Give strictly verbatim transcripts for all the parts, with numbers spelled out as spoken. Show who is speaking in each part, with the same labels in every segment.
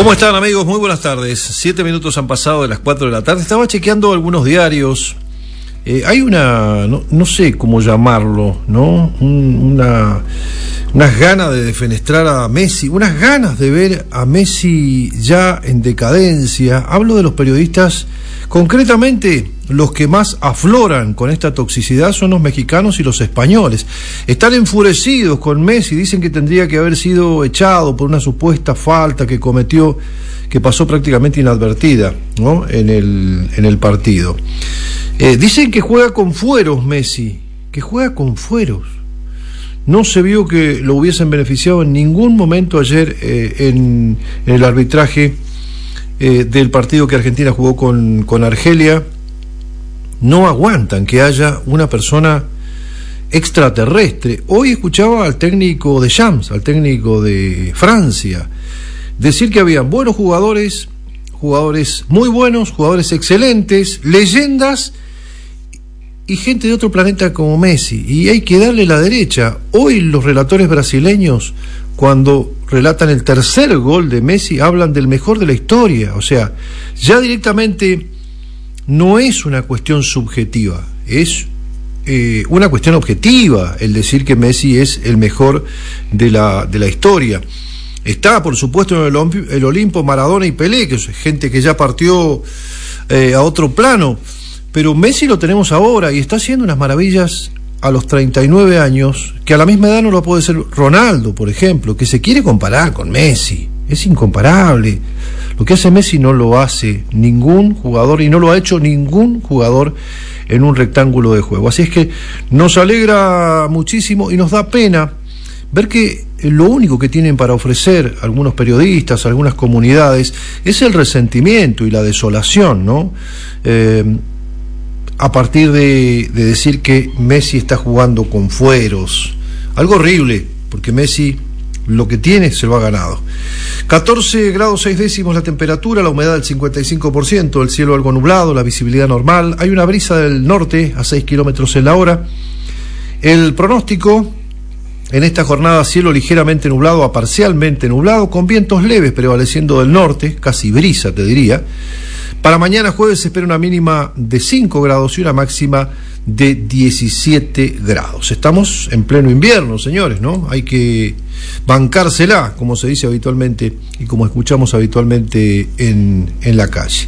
Speaker 1: ¿Cómo están, amigos? Muy buenas tardes. Siete minutos han pasado de las cuatro de la tarde. Estaba chequeando algunos diarios. Eh, hay una, no, no sé cómo llamarlo, ¿no? Un, una, unas ganas de defenestrar a Messi, unas ganas de ver a Messi ya en decadencia. Hablo de los periodistas, concretamente los que más afloran con esta toxicidad son los mexicanos y los españoles. Están enfurecidos con Messi, dicen que tendría que haber sido echado por una supuesta falta que cometió, que pasó prácticamente inadvertida, ¿no? en el, en el partido. Eh, dicen que juega con fueros Messi, que juega con fueros. No se vio que lo hubiesen beneficiado en ningún momento ayer eh, en, en el arbitraje eh, del partido que Argentina jugó con, con Argelia. No aguantan que haya una persona extraterrestre. Hoy escuchaba al técnico de Shams, al técnico de Francia, decir que había buenos jugadores, jugadores muy buenos, jugadores excelentes, leyendas y gente de otro planeta como Messi, y hay que darle la derecha. Hoy los relatores brasileños, cuando relatan el tercer gol de Messi, hablan del mejor de la historia. O sea, ya directamente no es una cuestión subjetiva, es eh, una cuestión objetiva el decir que Messi es el mejor de la, de la historia. Está, por supuesto, en el, el Olimpo Maradona y Pelé, que es gente que ya partió eh, a otro plano, pero Messi lo tenemos ahora y está haciendo unas maravillas a los treinta y nueve años, que a la misma edad no lo puede ser Ronaldo, por ejemplo, que se quiere comparar con Messi. Es incomparable. Lo que hace Messi no lo hace ningún jugador, y no lo ha hecho ningún jugador en un rectángulo de juego. Así es que nos alegra muchísimo y nos da pena ver que lo único que tienen para ofrecer algunos periodistas, algunas comunidades, es el resentimiento y la desolación, ¿no? Eh, a partir de, de decir que Messi está jugando con fueros. Algo horrible, porque Messi lo que tiene se lo ha ganado. catorce grados seis décimos la temperatura, la humedad del cincuenta y cinco por ciento, el cielo algo nublado, la visibilidad normal, hay una brisa del norte a seis kilómetros en la hora. El pronóstico: en esta jornada, cielo ligeramente nublado a parcialmente nublado, con vientos leves prevaleciendo del norte, casi brisa te diría. Para mañana jueves se espera una mínima de cinco grados y una máxima de diecisiete grados. Estamos en pleno invierno, señores, ¿no? Hay que bancársela, como se dice habitualmente y como escuchamos habitualmente en, en la calle.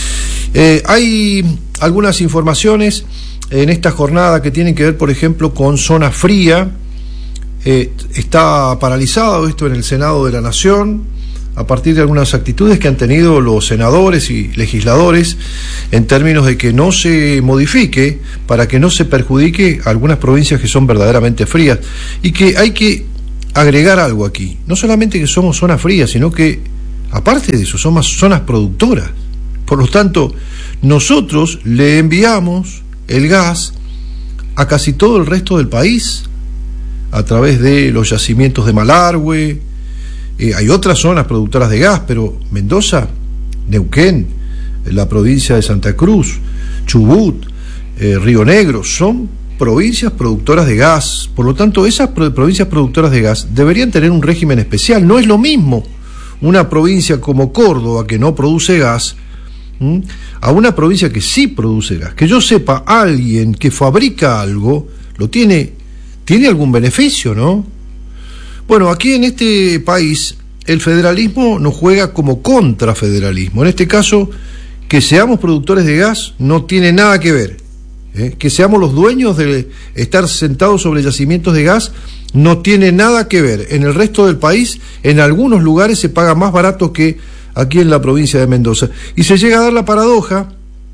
Speaker 1: Eh, hay algunas informaciones en esta jornada que tienen que ver, por ejemplo, con zona fría. Eh, está paralizado esto en el Senado de la Nación a partir de algunas actitudes que han tenido los senadores y legisladores en términos de que no se modifique, para que no se perjudique a algunas provincias que son verdaderamente frías. Y que hay que agregar algo aquí, no solamente que somos zonas frías, sino que aparte de eso somos zonas productoras. Por lo tanto, nosotros le enviamos el gas a casi todo el resto del país a través de los yacimientos de Malargüe. Eh, hay otras zonas productoras de gas, pero Mendoza, Neuquén, la provincia de Santa Cruz, Chubut, eh, Río Negro, son provincias productoras de gas. Por lo tanto, esas pro- provincias productoras de gas deberían tener un régimen especial. No es lo mismo una provincia como Córdoba, que no produce gas, ¿m? a una provincia que sí produce gas. Que yo sepa, alguien que fabrica algo lo tiene, tiene algún beneficio, ¿no? Bueno, aquí en este país el federalismo nos juega como contrafederalismo. En este caso, que seamos productores de gas no tiene nada que ver. ¿eh? Que seamos los dueños de estar sentados sobre yacimientos de gas no tiene nada que ver. En el resto del país, en algunos lugares se paga más barato que aquí en la provincia de Mendoza. Y se llega a dar la paradoja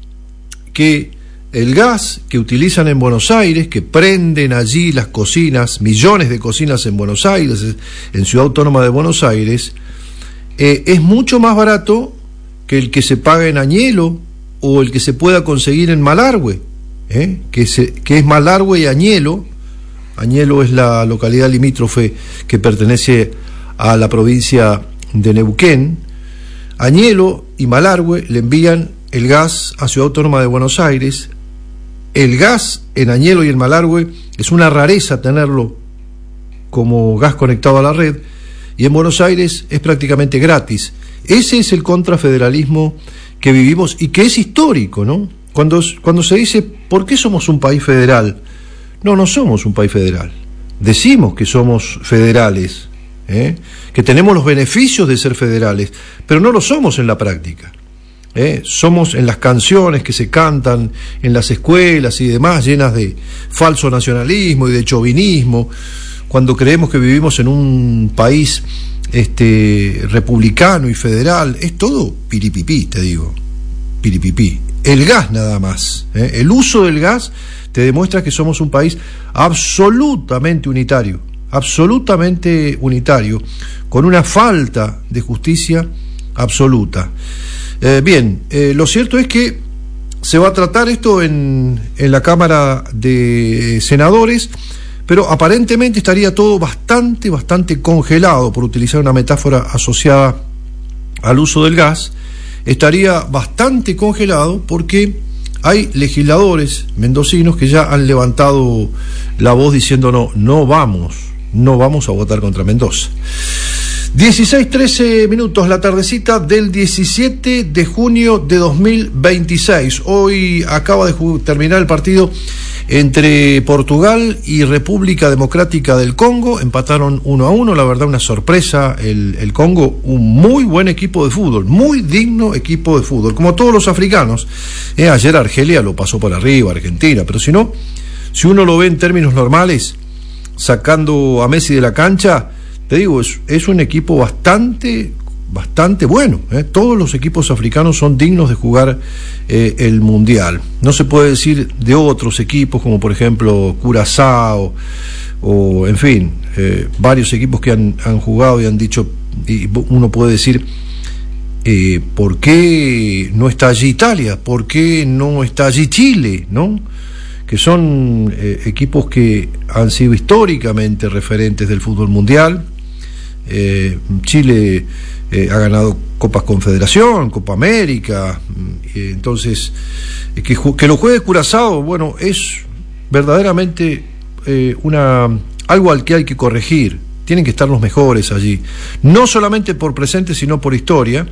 Speaker 1: que el gas que utilizan en Buenos Aires, que prenden allí las cocinas, millones de cocinas en Buenos Aires, en Ciudad Autónoma de Buenos Aires, eh, es mucho más barato que el que se paga en Añelo o el que se pueda conseguir en Malargüe, ¿eh? que, se, que es Malargüe y Añelo. Añelo es la localidad limítrofe que pertenece a la provincia de Neuquén. Añelo y Malargüe le envían el gas a Ciudad Autónoma de Buenos Aires. El gas en Añelo y en Malargüe es una rareza tenerlo como gas conectado a la red, y en Buenos Aires es prácticamente gratis. Ese es el contrafederalismo que vivimos y que es histórico, ¿no? Cuando, cuando se dice, ¿por qué somos un país federal? No, no somos un país federal. Decimos que somos federales, ¿eh? que tenemos los beneficios de ser federales, pero no lo somos en la práctica. ¿eh? Somos en las canciones que se cantan en las escuelas y demás, llenas de falso nacionalismo y de chauvinismo, cuando creemos que vivimos en un país este, republicano y federal. Es todo piripipí, te digo, piripipí. El gas nada más, ¿eh? el uso del gas te demuestra que somos un país absolutamente unitario, absolutamente unitario, con una falta de justicia absoluta. Eh, bien, eh, lo cierto es que se va a tratar esto en, en la Cámara de Senadores, pero aparentemente estaría todo bastante, bastante congelado, por utilizar una metáfora asociada al uso del gas. Estaría bastante congelado porque hay legisladores mendocinos que ya han levantado la voz diciendo no, no vamos, no vamos a votar contra Mendoza. dieciséis trece minutos, la tardecita del diecisiete de junio de dos mil veintiséis. Hoy acaba de terminar el partido entre Portugal y República Democrática del Congo. Empataron uno a uno, la verdad una sorpresa el, el Congo, un muy buen equipo de fútbol, muy digno equipo de fútbol, como todos los africanos. Eh, ayer Argelia lo pasó por arriba, Argentina, pero si no, si uno lo ve en términos normales, sacando a Messi de la cancha, te digo, es, es un equipo bastante, bastante bueno. ¿eh? Todos los equipos africanos son dignos de jugar eh, el Mundial. No se puede decir de otros equipos, como por ejemplo Curazao, o en fin, eh, varios equipos que han, han jugado y han dicho, y uno puede decir, eh, ¿por qué no está allí Italia? ¿Por qué no está allí Chile? ¿No? Que son eh, equipos que han sido históricamente referentes del fútbol mundial. Eh, Chile eh, ha ganado Copas Confederación, Copa América, eh, entonces eh, que, que lo juegue Curazao, bueno, es verdaderamente eh, una algo al que hay que corregir. Tienen que estar los mejores allí, no solamente por presente sino por historia.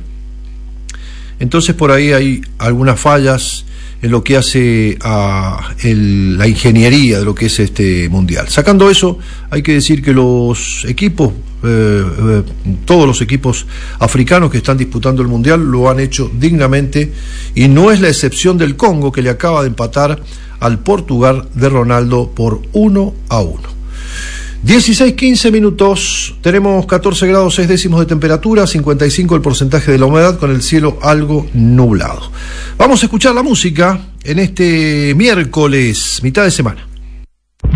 Speaker 1: Entonces por ahí hay algunas fallas en lo que hace a el, la ingeniería de lo que es este mundial. Sacando eso, hay que decir que los equipos, eh, eh, todos los equipos africanos que están disputando el mundial lo han hecho dignamente, y no es la excepción del Congo, que le acaba de empatar al Portugal de Ronaldo por uno a uno. dieciséis quince minutos, tenemos catorce grados seis décimos de temperatura, cincuenta y cinco el porcentaje de la humedad, con el cielo algo nublado. Vamos a escuchar la música en este miércoles, mitad de semana.